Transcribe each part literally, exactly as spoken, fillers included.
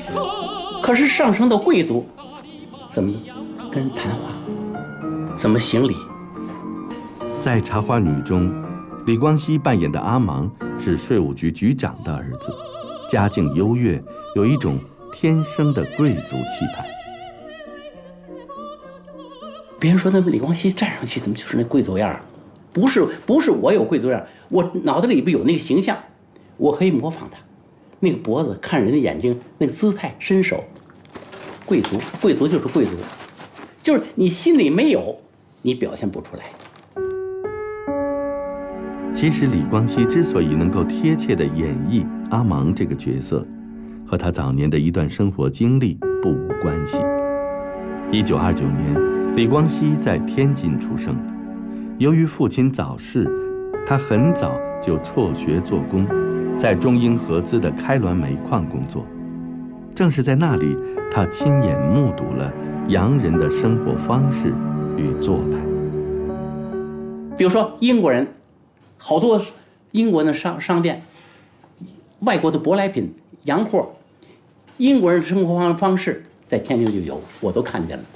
可是上升到贵族，怎么跟人谈话，怎么行礼？ 在《茶花女》中，李光羲扮演的阿芒是税务局局长的儿子，家境优越，有一种天生的贵族气派。 别人说那李光羲站上去怎么就是那贵族样？不是，不是我有贵族样，我脑袋里边有那个形象，我可以模仿他。那个脖子，看人的眼睛，那个姿态，伸手，贵族，贵族就是贵族，就是你心里没有，你表现不出来。 其实李光羲之所以能够贴切地演绎阿芒这个角色，和他早年的一段生活经历不无关系。一九二九年，李光羲在天津出生。由于父亲早逝，他很早就辍学做工，在中英合资的开滦煤矿工作。正是在那里，他亲眼目睹了洋人的生活方式与做派。 比如说英国人，好多英国的商商店，外国的舶来品、洋货，英国人的生活方方式在天津就有，我都看见了。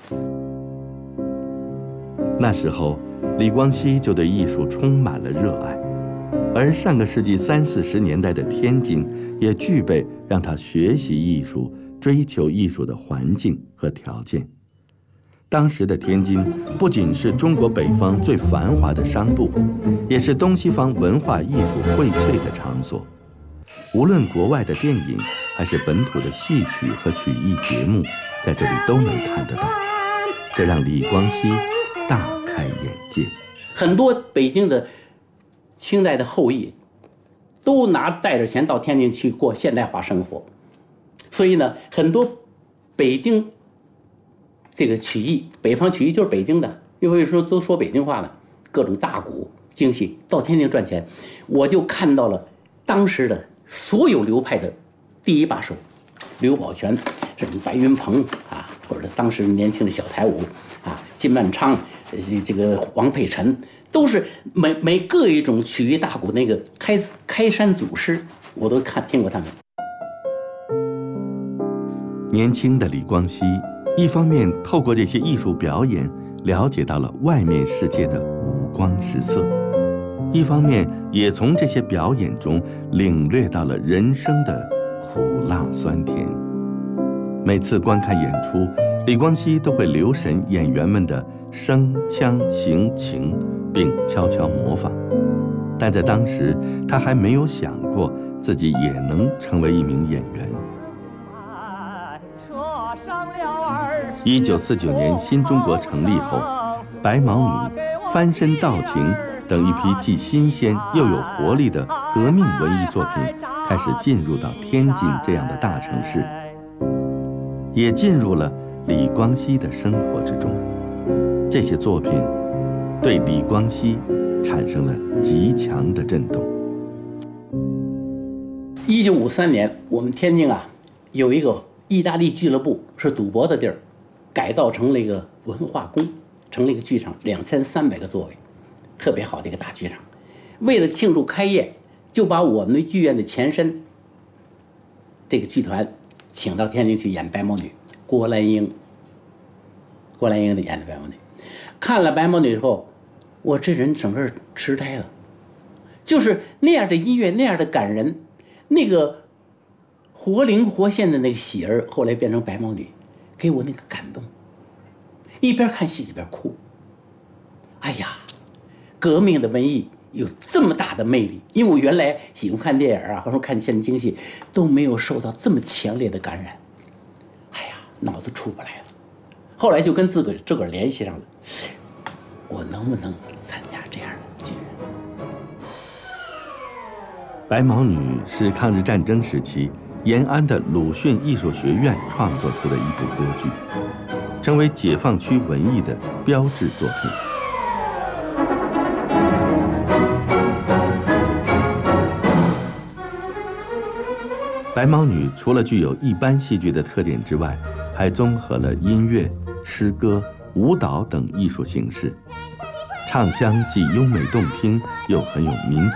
那时候，李光羲就对艺术充满了热爱，而上个世纪三四十年代的天津也具备让他学习艺术、追求艺术的环境和条件。当时的天津不仅是中国北方最繁华的商埠，也是东西方文化艺术荟萃的场所。无论国外的电影还是本土的戏曲和曲艺节目，在这里都能看得到，这让李光羲大开眼界。 很多北京的清代的后裔都拿带着钱到天津去过现代化生活，所以呢，很多北京这个曲艺，北方曲艺就是北京的，因为说都说北京话呢，各种大鼓京戏到天津赚钱，我就看到了当时的所有流派的第一把手，刘宝全、什么白云鹏啊，或者当时年轻的小才武啊，金万昌、这个黄佩岑，都是每每各一种曲艺大鼓那个开开山祖师，我都看听过他们。 年轻的李光羲，一方面透过这些艺术表演了解到了外面世界的五光十色，一方面也从这些表演中领略到了人生的苦辣酸甜。每次观看演出，李光羲都会留神演员们的声腔形情，并悄悄模仿。但在当时，他还没有想过自己也能成为一名演员。一九四九年新中国成立后，白毛女、翻身道情等一批既新鲜又有活力的革命文艺作品开始进入到天津这样的大城市，也进入了李光羲的生活之中。这些作品对李光羲产生了极强的震动。 一九五三年，我们天津啊有一个意大利俱乐部，是赌博的地儿，改造成了一个文化宫，成了一个剧场，两千三百个座位，特别好的一个大剧场。为了庆祝开业，就把我们的剧院的前身这个剧团请到天津去演白毛女，郭兰英，郭兰英的演的白毛女。看了白毛女之后，我这人整个痴呆了，就是那样的音乐，那样的感人，那个活灵活现的那个喜儿，后来变成白毛女，给我那个感动，一边看戏一边哭。哎呀，革命的文艺有这么大的魅力，因为我原来喜欢看电影啊，或者看现京戏，都没有受到这么强烈的感染。哎呀，脑子出不来了。后来就跟自个儿自个儿联系上了，我能不能参加这样的剧？ 白毛女是抗日战争时期延安的鲁迅艺术学院创作出的一部歌剧，成为解放区文艺的标志作品。白毛女除了具有一般戏剧的特点之外，还综合了音乐、诗歌、舞蹈等艺术形式，唱腔既优美动听，又很有民